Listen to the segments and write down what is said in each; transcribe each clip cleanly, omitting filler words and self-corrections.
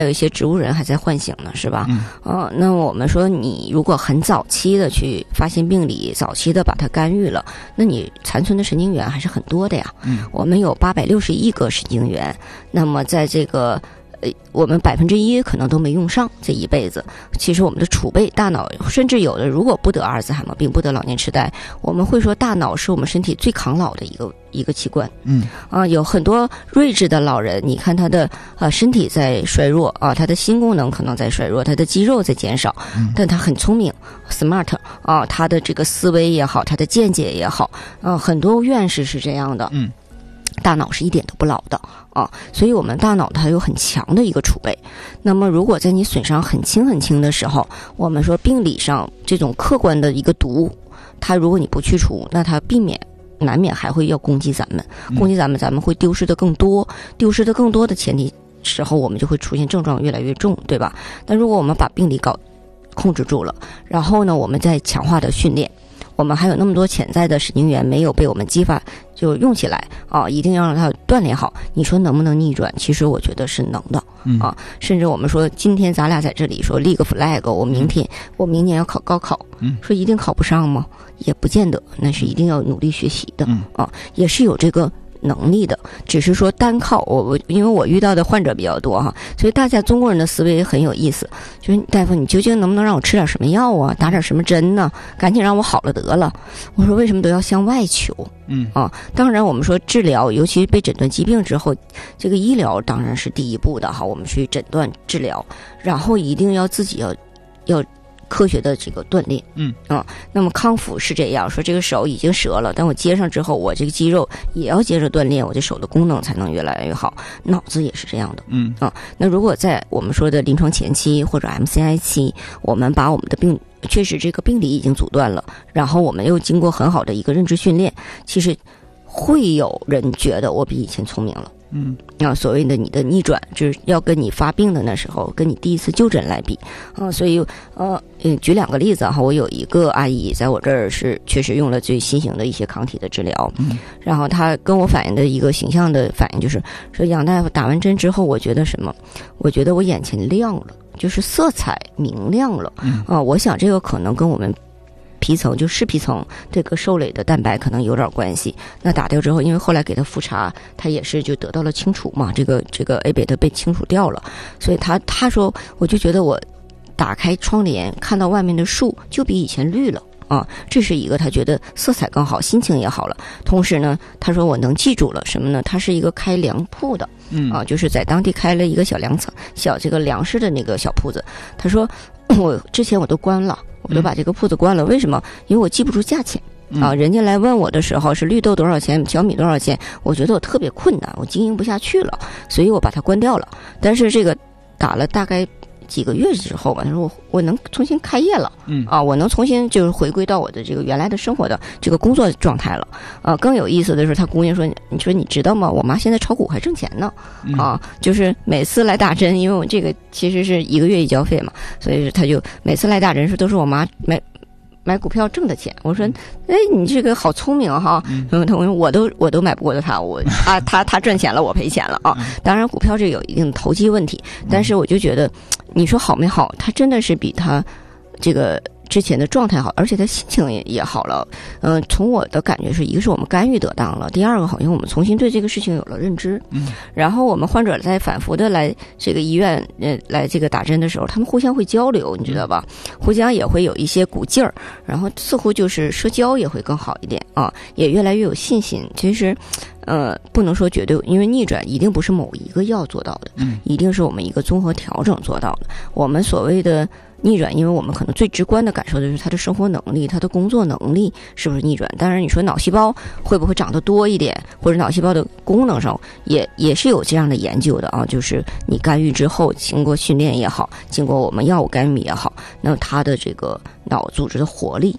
有一些植物人还在唤醒呢，是吧？那我们说你如果很早期的去发现病理，早期的把它干预了，那你残存的神经元还是很多的呀。我们有860亿个神经元，那么在这个我们1%可能都没用上，这一辈子，其实我们的储备大脑，甚至有的如果不得阿尔兹海默病，不得老年痴呆，我们会说大脑是我们身体最抗老的一个器官。有很多睿智的老人，你看他的身体在衰弱啊，他的心功能可能在衰弱，他的肌肉在减少，但他很聪明 ，smart 啊，他的这个思维也好，他的见解也好，很多院士是这样的。大脑是一点都不老的啊，所以我们大脑它有很强的一个储备。那么如果在你损伤很轻很轻的时候，我们说病理上这种客观的一个毒，它如果你不去除，那它难免还会要攻击咱们，咱们会丢失的更多，的前提时候，我们就会出现症状越来越重，对吧？但如果我们把病理控制住了，然后呢，我们再强化的训练，我们还有那么多潜在的神经元没有被我们激发就用起来啊，一定要让它锻炼好。你说能不能逆转？其实我觉得是能的啊。甚至我们说今天咱俩在这里说立个 flag， 我明年要考高考，说一定考不上吗？也不见得，那是一定要努力学习的啊，也是有这个能力的，只是说单靠因为我遇到的患者比较多哈，所以大家中国人的思维很有意思，就是大夫，你究竟能不能让我吃点什么药啊，打点什么针呢？赶紧让我好了得了。我说为什么都要向外求？当然我们说治疗，尤其被诊断疾病之后，这个医疗当然是第一步的哈，我们去诊断治疗，然后一定要自己要科学的这个锻炼，那么康复是这样说，这个手已经折了，但我接上之后，我这个肌肉也要接着锻炼，我这手的功能才能越来越好。脑子也是这样的，那如果在我们说的临床前期或者 MCI 期，我们把我们的确实这个病理已经阻断了，然后我们又经过很好的一个认知训练，其实会有人觉得我比以前聪明了。所谓的你的逆转，就是要跟你发病的那时候，跟你第一次就诊来比所以举2个例子哈，我有一个阿姨在我这儿是确实用了最新型的一些抗体的治疗，然后她跟我反映的一个形象的反应就是说，杨大夫打完针之后，我觉得什么？我觉得我眼前亮了，就是色彩明亮了我想这个可能跟我们皮层就视皮层这个受累的蛋白可能有点关系。那打掉之后，因为后来给他复查，他也是就得到了清除嘛，这个 A 贝塔被清除掉了，所以他说我就觉得我打开窗帘看到外面的树就比以前绿了这是一个他觉得色彩更好，心情也好了。同时呢，他说我能记住了什么呢？他是一个开粮铺的就是在当地开了一个小这个粮食的那个小铺子。他说我之前我都关了，我都把这个铺子关了，为什么？因为我记不住价钱人家来问我的时候是绿豆多少钱，小米多少钱，我觉得我特别困难，我经营不下去了，所以我把它关掉了。但是这个打了大概几个月之后吧，他说我能重新开业了我能重新就是回归到我的这个原来的生活的这个工作状态了更有意思的是，他姑娘说，你说你知道吗？我妈现在炒股还挣钱呢就是每次来打针，因为我这个其实是1个月一交费嘛，所以他就每次来打针都是我妈买股票挣的钱。我说你这个好聪明哈他说我都买不过他赚钱了，我赔钱了当然股票这有一定的投机问题，但是我就觉得你说好没好，他真的是比他这个之前的状态好，而且他心情也好了从我的感觉是，一个是我们干预得当了，第二个好像我们重新对这个事情有了认知然后我们患者在反复的来这个医院来这个打针的时候，他们互相会交流，你知道吧，互相也会有一些鼓劲儿，然后似乎就是社交也会更好一点也越来越有信心。其实不能说绝对，因为逆转一定不是某一个药做到的一定是我们一个综合调整做到的。我们所谓的逆转，因为我们可能最直观的感受的是他的生活能力，他的工作能力是不是逆转。当然你说脑细胞会不会长得多一点，或者脑细胞的功能上也是有这样的研究的就是你干预之后，经过训练也好，经过我们药物干预也好，那他的这个脑组织的活力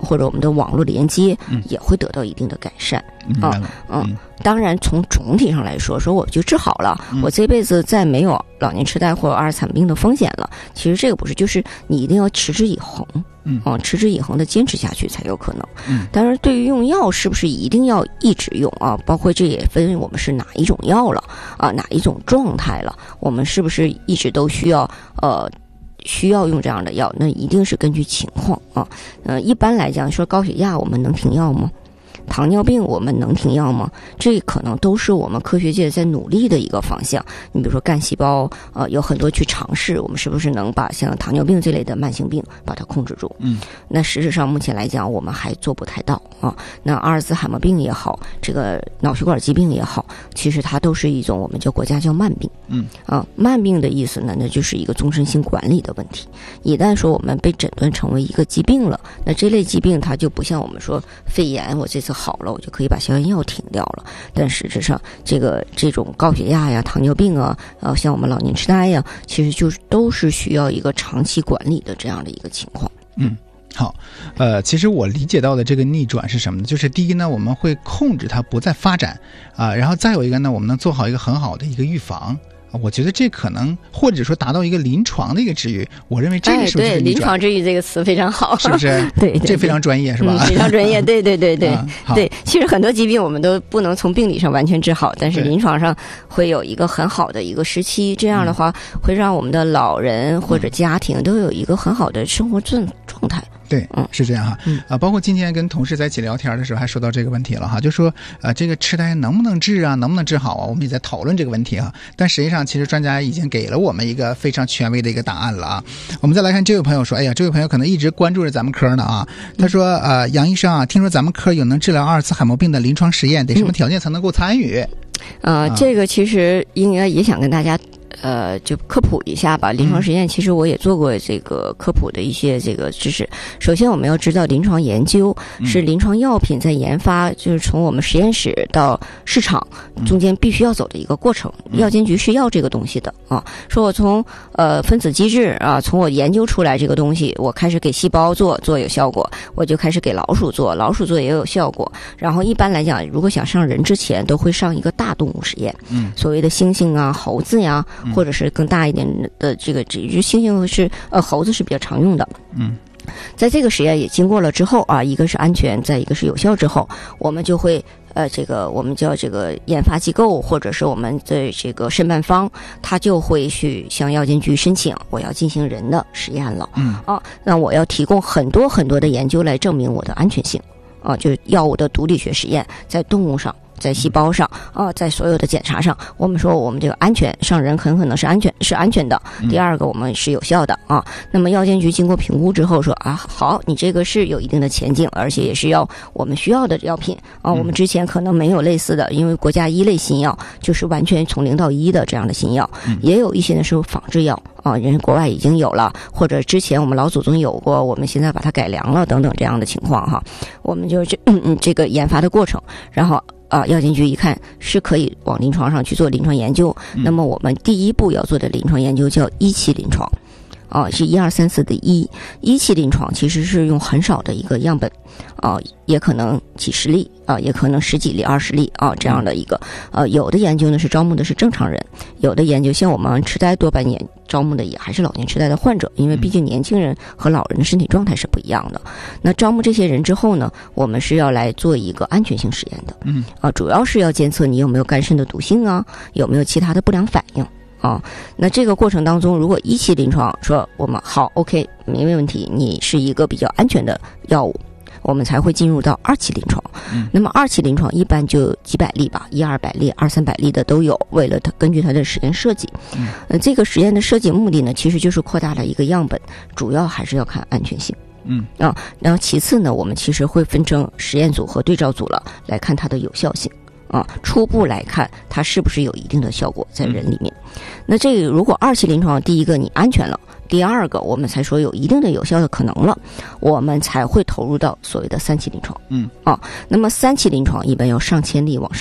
或者我们的网络连接也会得到一定的改善。当然从总体上来说我就治好了，我这辈子再没有老年痴呆或者阿尔茨海默病的风险了，其实这个不是，就是你一定要持之以恒，持之以恒的坚持下去才有可能。当然对于用药是不是一定要一直用啊，包括这也分我们是哪一种药了啊，哪一种状态了，我们是不是一直都需要用这样的药，那一定是根据情况啊。一般来讲说高血压我们能停药吗？糖尿病我们能停药吗？这可能都是我们科学界在努力的一个方向。你比如说干细胞有很多去尝试，我们是不是能把像糖尿病这类的慢性病把它控制住？那实质上目前来讲我们还做不太到啊。那阿尔兹海默病也好，这个脑血管疾病也好，其实它都是一种我们国家叫慢病。慢病的意思呢，那就是一个终身性管理的问题。一旦说我们被诊断成为一个疾病了，那这类疾病它就不像我们说肺炎，我这次好了我就可以把消炎药停掉了。但实质上这种高血压呀、糖尿病啊，像我们老年痴呆呀，其实就是都是需要一个长期管理的这样的一个情况。 好，其实我理解到的这个逆转是什么呢？就是第一呢，我们会控制它不再发展然后再有一个呢，我们能做好一个很好的一个预防。我觉得这可能或者说达到一个临床的一个治愈，我认为这个是不是对临床治愈这个词非常好， 是不是？对，这非常专业是吧？ 非常专业，对。对，其实很多疾病我们都不能从病理上完全治好，但是临床上会有一个很好的一个时期，这样的话会让我们的老人或者家庭都有一个很好的生活状态。 对，是这样哈。包括今天跟同事在一起聊天的时候还说到这个问题了哈，就说这个痴呆能不能治啊，能不能治好啊？我们也在讨论这个问题啊。但实际上其实专家已经给了我们一个非常权威的一个答案了啊。我们再来看这位朋友说，哎呀，这位朋友可能一直关注着咱们科呢啊。他说杨医生啊，听说咱们科有能治疗阿尔茨海默病的临床实验，得什么条件才能够参与？ 这个其实应该也想跟大家就科普一下吧。临床实验其实我也做过这个科普的一些这个知识。首先我们要知道临床研究是临床药品在研发，就是从我们实验室到市场中间必须要走的一个过程。药监局是要这个东西的啊。说我从分子机制啊，从我研究出来这个东西，我开始给细胞做有效果，我就开始给老鼠做也有效果。然后一般来讲，如果想上人之前，都会上一个大动物实验，所谓的猩猩啊、猴子呀，或者是更大一点的这个猩猩是猴子是比较常用的。在这个实验也经过了之后啊，一个是安全，再一个是有效之后，我们就会这个我们叫这个研发机构或者是我们的这个申办方，他就会去向药监局申请，我要进行人的实验了。那我要提供很多很多的研究来证明我的安全性就是药物的毒理学实验，在动物上，在细胞上在所有的检查上，我们说我们这个安全上人很可能是安全的。第二个我们是有效的那么药监局经过评估之后说好，你这个是有一定的前景，而且也是要我们需要的药品我们之前可能没有类似的，因为国家一类新药就是完全从0到1的这样的新药，也有一些呢是仿制药人家国外已经有了，或者之前我们老祖宗有过，我们现在把它改良了等等这样的情况哈。我们就这个研发的过程，然后药监局一看是可以往临床上去做临床研究，那么我们第一步要做的临床研究叫1期临床是1、2、3、4的1期临床，其实是用很少的一个样本也可能几十例也可能10几例、20例这样的一个有的研究呢是招募的是正常人，有的研究像我们痴呆多半招募的也还是老年痴呆的患者，因为毕竟年轻人和老人的身体状态是不一样的。那招募这些人之后呢，我们是要来做一个安全性实验的主要是要监测你有没有肝肾的毒性有没有其他的不良反应那这个过程当中，如果1期临床说我们好 OK 没问题，你是一个比较安全的药物，我们才会进入到2期临床。那么2期临床一般就几百例吧，100、200例、200、300例的都有。为了它根据它的实验设计，这个实验的设计目的呢，其实就是扩大了一个样本，主要还是要看安全性。然后其次呢，我们其实会分成实验组和对照组了，来看它的有效性。初步来看它是不是有一定的效果在人里面。那这个如果2期临床，第一个你安全了，第二个我们才说有一定的有效的可能了，我们才会投入到所谓的3期临床。那么3期临床一般要上千例往上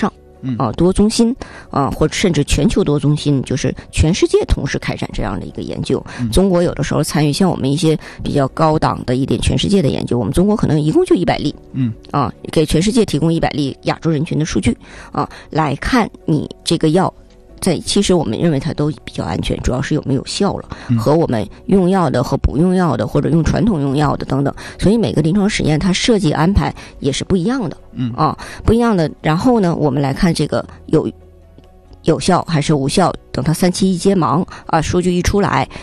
多中心或者甚至全球多中心，就是全世界同时开展这样的一个研究。中国有的时候参与像我们一些比较高档的一点全世界的研究，我们中国可能一共就100例，给全世界提供100例亚洲人群的数据来看你这个药。其实我们认为它都比较安全，主要是有没有效了，和我们用药的和不用药的，或者用传统用药的等等，所以每个临床实验它设计安排也是不一样的，不一样的。然后呢，我们来看这个有效还是无效，等它3期一揭盲数据一出来，